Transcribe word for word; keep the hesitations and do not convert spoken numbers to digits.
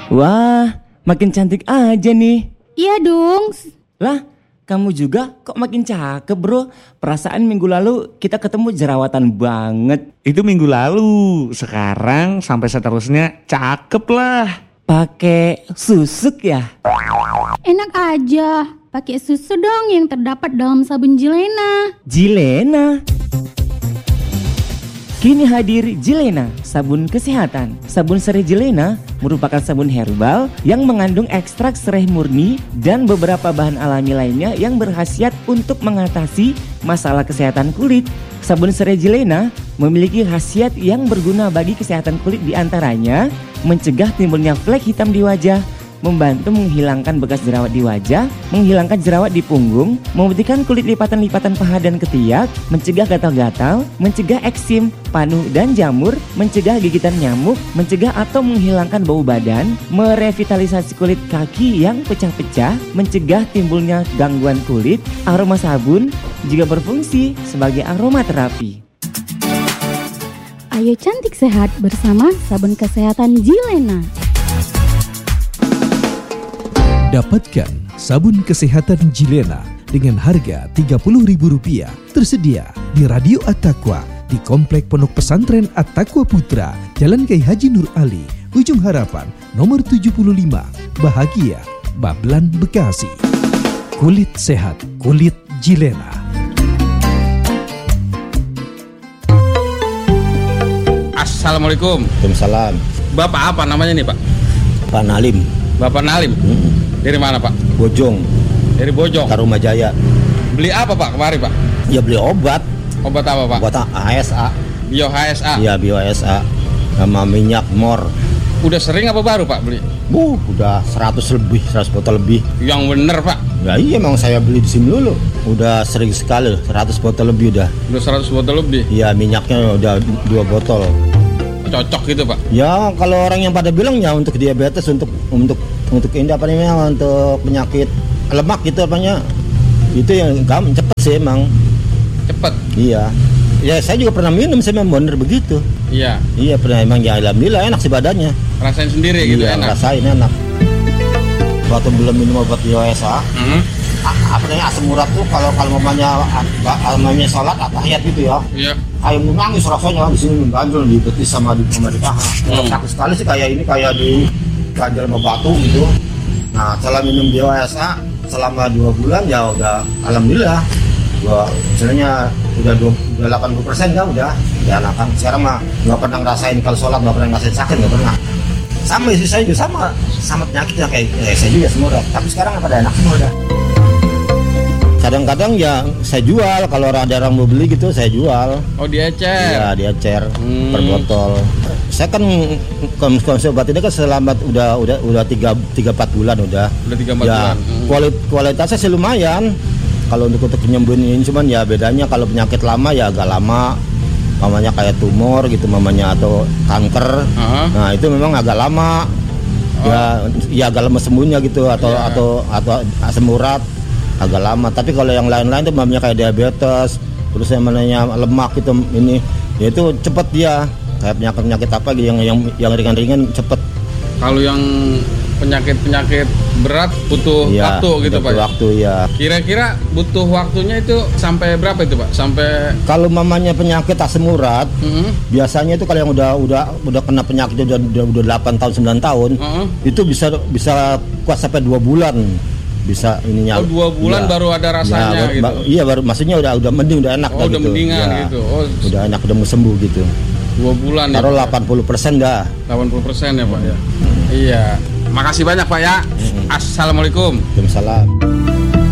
Wah, makin cantik aja nih. Iya dong. Lah, kamu juga kok makin cakep bro. Perasaan minggu lalu kita ketemu jerawatan banget. Itu minggu lalu. Sekarang sampai seterusnya cakep lah. Pakai susuk ya? Enak aja. Pakai susu dong yang terdapat dalam sabun Jilena. Jilena? Kini hadir Jilena, sabun kesehatan. Sabun serai Jilena merupakan sabun herbal yang mengandung ekstrak serai murni dan beberapa bahan alami lainnya yang berkhasiat untuk mengatasi masalah kesehatan kulit. Sabun serai Jilena memiliki khasiat yang berguna bagi kesehatan kulit, diantaranya mencegah timbulnya flek hitam di wajah, membantu menghilangkan bekas jerawat di wajah, menghilangkan jerawat di punggung, memutihkan kulit lipatan-lipatan paha dan ketiak, mencegah gatal-gatal, mencegah eksim, panu dan jamur, mencegah gigitan nyamuk, mencegah atau menghilangkan bau badan, merevitalisasi kulit kaki yang pecah-pecah, mencegah timbulnya gangguan kulit. Aroma sabun juga berfungsi sebagai aromaterapi. Ayo cantik sehat bersama sabun kesehatan Jilena. Dapatkan sabun kesehatan Jilena dengan harga tiga puluh ribu rupiah. Tersedia di Radio At-Taqwa di Komplek Pondok Pesantren At-Taqwa Putra, Jalan Kiai Haji Nur Ali, Ujung Harapan, nomor tujuh puluh lima, Bahagia, Bablan, Bekasi. Kulit sehat, kulit Jilena. Assalamualaikum. Waalaikumsalam. Bapak apa namanya nih Pak? Pak Nalim. Bapak Nalim? Hmm. Dari mana Pak? Bojong. Dari Bojong? Tarumajaya. Beli apa Pak kemarin Pak? Ya beli obat. Obat apa Pak? Obat H S A. Bio H S A? Iya Bio H S A. Sama minyak mor. Udah sering apa baru Pak beli? Uh, udah seratus lebih, seratus botol lebih. Yang bener Pak? Ya iya, emang saya beli di sini dulu. Udah sering sekali, seratus botol lebih udah. Udah seratus botol lebih? Iya, minyaknya udah dua botol. Cocok gitu Pak? Ya kalau orang yang pada bilang ya untuk diabetes, untuk untuk untuk ini apa namanya, untuk penyakit lemak gitu apanya, itu yang gampang, cepet sih emang. Cepet? Iya. Ya saya juga pernah minum, saya memang bener begitu. Iya. Iya pernah, emang ya alhamdulillah enak sih badannya. Rasain sendiri gitu iya, enak? Rasain enak. Waktu belum minum obat Bio H S A, mm-hmm. apa namanya asam urat tuh kalau kalau mamanya mamanya sholat atahiyat gitu ya. Iya. Kayak mau nangis rasanya di sini ganjel di betis sama di sama di paha. Kalau hmm. sakit sekali sih kayak ini, kayak di ganjel sama batu gitu. Nah setelah minum Bio H S A selama dua bulan ya udah alhamdulillah. Gua misalnya udah udah delapan puluh persen kan udah ya enakan. Sekarang mah nggak pernah ngerasain kalau sholat, nggak pernah ngerasain sakit, nggak pernah. Sama istri saya juga sama sama penyakitnya kayak, kayak saya juga semua udah. Tapi sekarang pada enak semua udah. Kadang-kadang ya saya jual, kalau ada orang mau beli gitu saya jual. Oh diecer? Iya diecer hmm. per botol. Saya kan konsumsi obat ini kan selama udah udah udah tiga tiga empat bulan udah. Udah tiga empat ya, bulan. Hmm. Kualit, kualitasnya sih lumayan. Kalau untuk untuk penyembuhan ini cuman ya bedanya kalau penyakit lama ya agak lama. Mamanya kayak tumor gitu mamanya atau kanker. Uh-huh. Nah itu memang agak lama. Oh. Ya ya agak lama sembuhnya gitu atau yeah. atau atau asam urat. Agak lama, tapi kalau yang lain-lain itu mamanya kayak diabetes, terus yang mananya lemak itu ini, ya itu cepet dia, kayak penyakit-penyakit apa gitu yang yang yang ringan-ringan cepet. Kalau yang penyakit-penyakit berat butuh ya, waktu gitu Pak? Waktu ya. Kira-kira butuh waktunya itu sampai berapa itu Pak? Sampai kalau mamanya penyakit asam urat, mm-hmm. biasanya itu kalau yang udah udah udah kena penyakit udah udah, udah delapan tahun sembilan tahun, uh-huh. itu bisa bisa kuat sampai dua bulan. Bisa ininya. Oh dua bulan ya. Baru ada rasanya ya, gitu. Ba- iya baru, maksudnya udah udah mending, udah enak. Oh udah gitu. mendingan ya, gitu. Oh udah enak, udah mau sembuh gitu. Dua bulan. Taruh ya, delapan puluh persen dah. delapan puluh persen ya Pak ya. Hmm. Iya. Makasih banyak Pak ya. Hmm. Assalamualaikum. Waalaikumsalam.